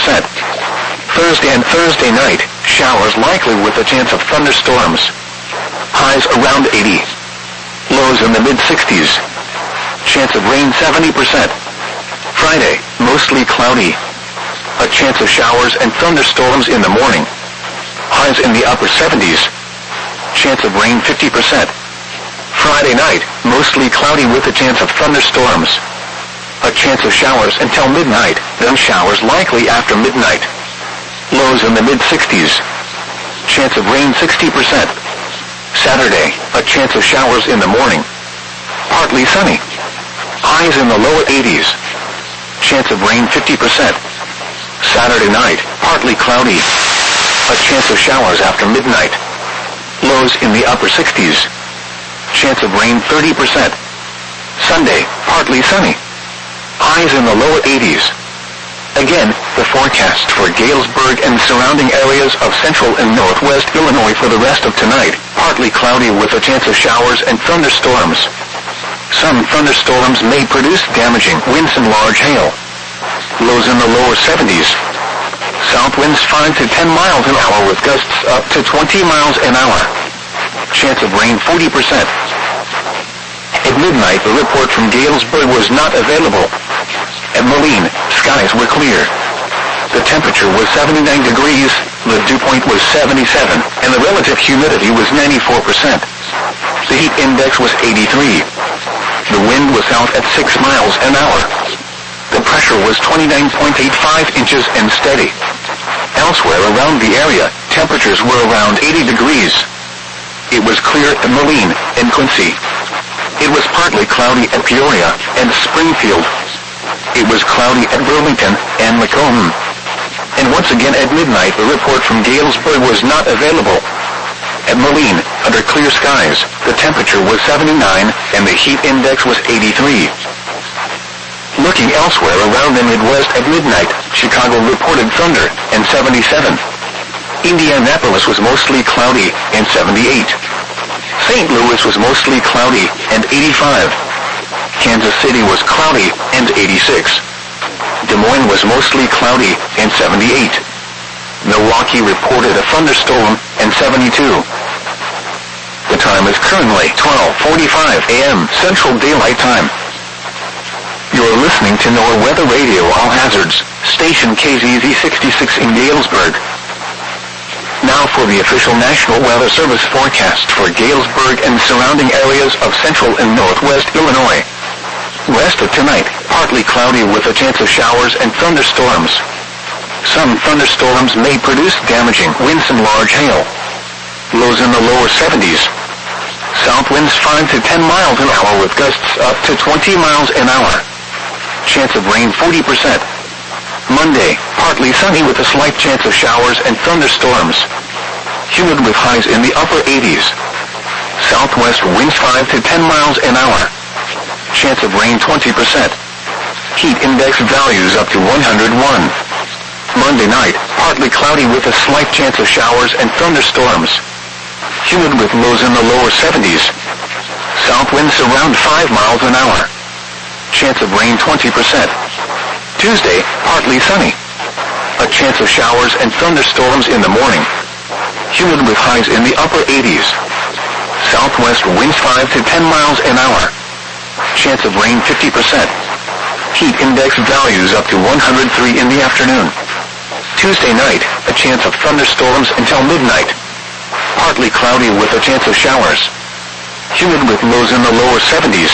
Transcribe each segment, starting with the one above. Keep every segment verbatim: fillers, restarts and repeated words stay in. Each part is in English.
percent. Thursday and Thursday night, showers likely with a chance of thunderstorms. Highs around eighty. Lows in the mid-sixties. Chance of rain seventy percent. Friday, mostly cloudy. A chance of showers and thunderstorms in the morning. Highs in the upper seventies. Chance of rain fifty percent. Friday night, mostly cloudy with a chance of thunderstorms. A chance of showers until midnight, then showers likely after midnight. Lows in the mid-sixties. Chance of rain sixty percent. Saturday, a chance of showers in the morning. Partly sunny. Highs in the lower eighties. Chance of rain fifty percent. Saturday night, partly cloudy. A chance of showers after midnight. Lows in the upper sixties. Chance of rain thirty percent. Sunday, partly sunny. Highs in the lower eighties. Again, the forecast for Galesburg and surrounding areas of central and northwest Illinois for the rest of tonight. Partly cloudy with a chance of showers and thunderstorms. Some thunderstorms may produce damaging winds and large hail. Lows in the lower seventies. South winds five to ten miles an hour with gusts up to twenty miles an hour. Chance of rain forty percent. At midnight, the report from Galesburg was not available. At Moline, skies were clear. The temperature was seventy-nine degrees, the dew point was seventy-seven, and the relative humidity was ninety-four percent. The heat index was eighty-three. The wind was south at six miles an hour. The pressure was twenty-nine point eight five inches and steady. Elsewhere around the area, temperatures were around eighty degrees. It was clear at Moline and Quincy. It was partly cloudy at Peoria and Springfield. It was cloudy at Burlington and Macomb. And once again at midnight, the report from Galesburg was not available. At Moline, under clear skies, the temperature was seventy-nine and the heat index was eighty-three. Looking elsewhere around the Midwest at midnight, Chicago reported thunder and seventy-seven. Indianapolis was mostly cloudy and seventy-eight. Saint Louis was mostly cloudy and eighty-five. Kansas City was cloudy and eighty-six. Des Moines was mostly cloudy and seventy-eight. Milwaukee reported a thunderstorm and seventy-two. The time is currently twelve forty-five a m Central Daylight Time. You're listening to NOAA Weather Radio All Hazards, station K Z Z sixty-six in Galesburg. Now for the official National Weather Service forecast for Galesburg and surrounding areas of central and northwest Illinois. Rest of tonight, partly cloudy with a chance of showers and thunderstorms. Some thunderstorms may produce damaging winds and large hail. Lows in the lower seventies. South winds five to ten miles an hour with gusts up to twenty miles an hour. Chance of rain forty percent. Monday, partly sunny with a slight chance of showers and thunderstorms. Humid with highs in the upper eighties. Southwest winds five to ten miles an hour. Chance of rain twenty percent. Heat index values up to one hundred one. Monday night, partly cloudy with a slight chance of showers and thunderstorms. Humid with lows in the lower seventies. South winds around five miles an hour. Chance of rain twenty percent. Tuesday, partly sunny. A chance of showers and thunderstorms in the morning. Humid with highs in the upper eighties. Southwest winds five to ten miles an hour. Chance of rain fifty percent. Heat index values up to one hundred three in the afternoon. Tuesday night, a chance of thunderstorms until midnight. Partly cloudy with a chance of showers. Humid with lows in the lower seventies.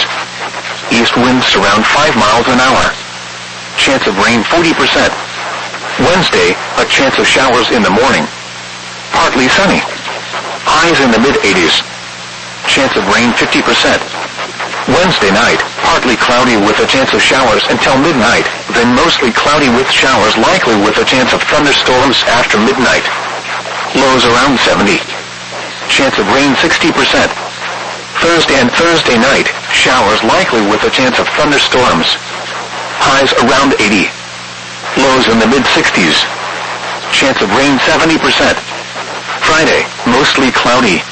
East winds around five miles an hour. Chance of rain forty percent. Wednesday, a chance of showers in the morning. Partly sunny. Highs in the mid-eighties. Chance of rain fifty percent. Wednesday night, partly cloudy with a chance of showers until midnight, then mostly cloudy with showers likely with a chance of thunderstorms after midnight. Lows around seventy. Chance of rain sixty percent. Thursday and Thursday night, showers likely with a chance of thunderstorms. Highs around eighty. Lows in the mid-sixties. Chance of rain seventy percent. Friday, mostly cloudy.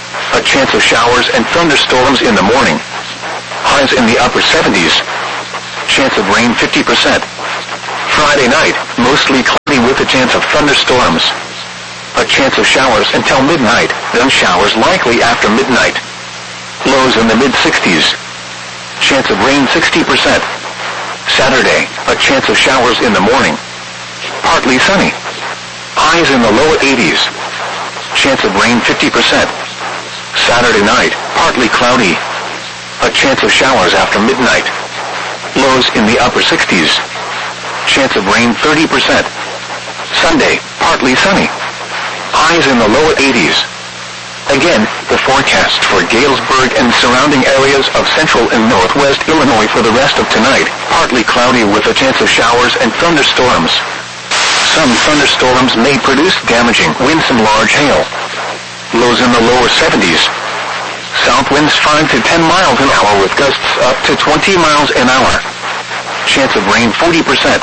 A chance of showers and thunderstorms in the morning. Highs in the upper seventies. Chance of rain fifty percent. Friday night, mostly cloudy with a chance of thunderstorms. A chance of showers until midnight, then showers likely after midnight. Lows in the mid sixties. Chance of rain sixty percent. Saturday, a chance of showers in the morning. Partly sunny. Highs in the lower eighties. Chance of rain fifty percent. Saturday night, partly cloudy. A chance of showers after midnight. Lows in the upper sixties. Chance of rain thirty percent. Sunday, partly sunny. Highs in the lower eighties. Again, the forecast for Galesburg and surrounding areas of central and northwest Illinois for the rest of tonight, partly cloudy with a chance of showers and thunderstorms. Some thunderstorms may produce damaging winds and large hail. Lows in the lower seventies. South winds five to ten miles an hour with gusts up to twenty miles an hour. Chance of rain forty percent.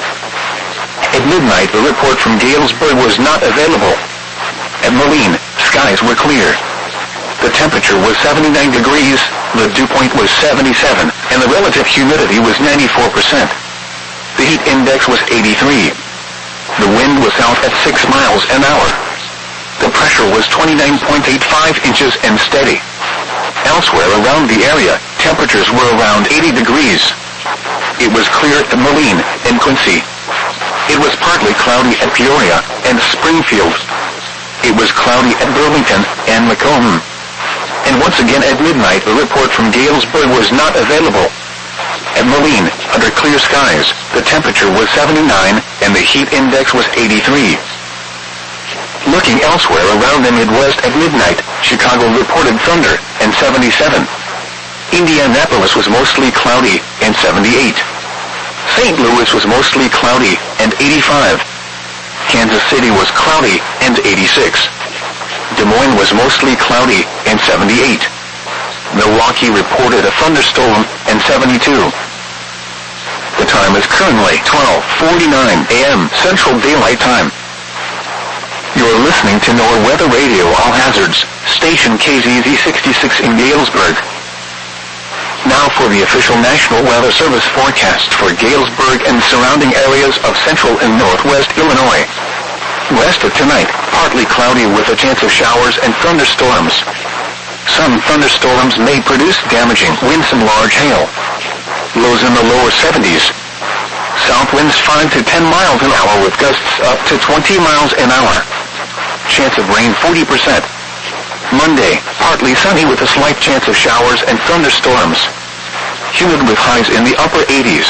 At midnight, the report from Galesburg was not available. At Moline, skies were clear. The temperature was seventy-nine degrees, the dew point was seventy-seven, and the relative humidity was ninety-four percent. The heat index was eighty-three. The wind was south at six miles an hour. The pressure was twenty-nine point eight five inches and steady. Elsewhere around the area, temperatures were around eighty degrees. It was clear at Moline and Quincy. It was partly cloudy at Peoria and Springfield. It was cloudy at Burlington and Macomb. And once again at midnight, the report from Galesburg was not available. At Moline, under clear skies, the temperature was seventy-nine and the heat index was eighty-three. Looking elsewhere around the Midwest at midnight, Chicago reported thunder and seventy-seven. Indianapolis was mostly cloudy and seventy-eight. Saint Louis was mostly cloudy and eighty-five. Kansas City was cloudy and eighty-six. Des Moines was mostly cloudy and seventy-eight. Milwaukee reported a thunderstorm and seventy-two. The time is currently twelve forty-nine a m Central Daylight Time. You're listening to NOAA Weather Radio All Hazards, station K Z Z sixty-six in Galesburg. Now for the official National Weather Service forecast for Galesburg and surrounding areas of central and northwest Illinois. West of tonight, partly cloudy with a chance of showers and thunderstorms. Some thunderstorms may produce damaging winds and large hail. Lows in the lower seventies. South winds five to ten miles an hour with gusts up to twenty miles an hour. Chance of rain forty percent. Monday, partly sunny with a slight chance of showers and thunderstorms. Humid with highs in the upper eighties.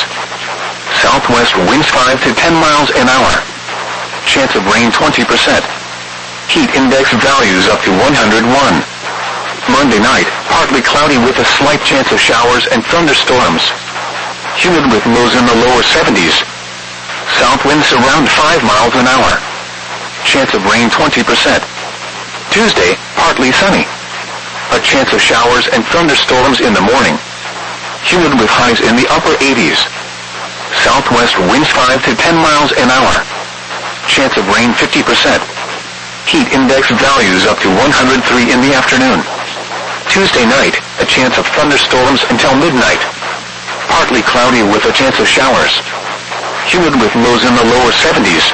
Southwest winds five to ten miles an hour. Chance of rain twenty percent. Heat index values up to one hundred one. Monday night, partly cloudy with a slight chance of showers and thunderstorms. Humid with lows in the lower seventies. South winds around five miles an hour. Chance of rain twenty percent. Tuesday, partly sunny. A chance of showers and thunderstorms in the morning. Humid with highs in the upper eighties. Southwest winds five to ten miles an hour. Chance of rain fifty percent. Heat index values up to one hundred three in the afternoon. Tuesday night, a chance of thunderstorms until midnight. Partly cloudy with a chance of showers. Humid with lows in the lower seventies.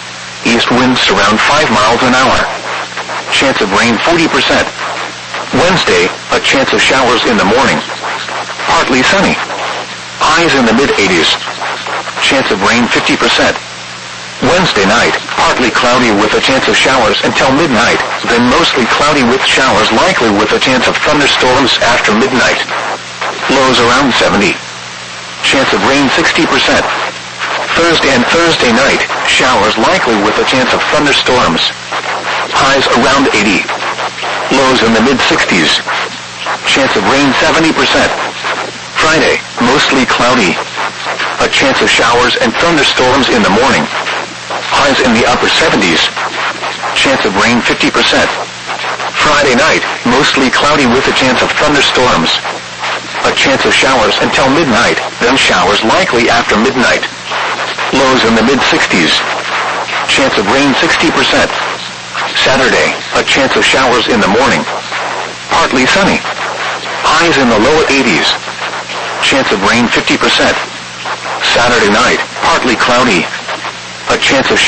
East winds around five miles an hour. Chance of rain forty percent. Wednesday, a chance of showers in the morning. Partly sunny. Highs in the mid eighties. Chance of rain fifty percent. Wednesday night, partly cloudy with a chance of showers until midnight, then mostly cloudy with showers likely with a chance of thunderstorms after midnight. Lows around seventy. Chance of rain sixty percent. Thursday and Thursday night, showers likely with a chance of thunderstorms. Highs around eighty. Lows in the mid sixties. Chance of rain seventy percent. Friday, mostly cloudy. A chance of showers and thunderstorms in the morning. Highs in the upper seventies. Chance of rain fifty percent. Friday night, mostly cloudy with a chance of thunderstorms. A chance of showers until midnight, then showers likely after midnight. Lows in the mid sixties. Chance of rain sixty percent. Saturday, a chance of showers in the morning. Partly sunny. Highs in the lower eighties. Chance of rain fifty percent. Saturday night, partly cloudy. A chance of